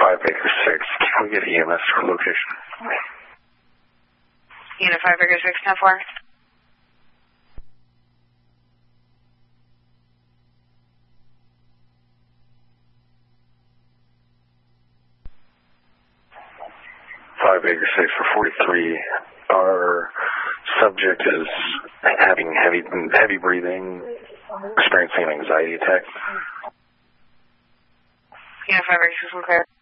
5 Acre 6. Can we get EMS for location? Unit 5 Acre 6, 10-4. Acre 6 for 43. Our subject is having heavy breathing, experiencing an anxiety attack. Unit 5 Acre 6, clear.